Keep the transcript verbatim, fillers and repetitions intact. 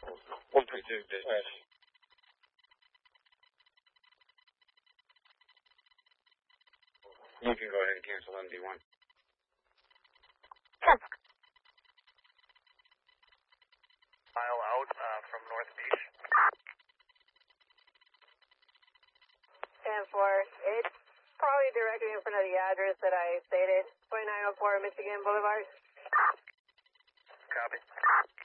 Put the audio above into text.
one point two dispatch. You can go ahead and cancel M D one. Mile out uh, from North Beach. ten four. It's probably directly in front of the address that I stated. twenty-nine oh four Michigan Boulevard. Copy.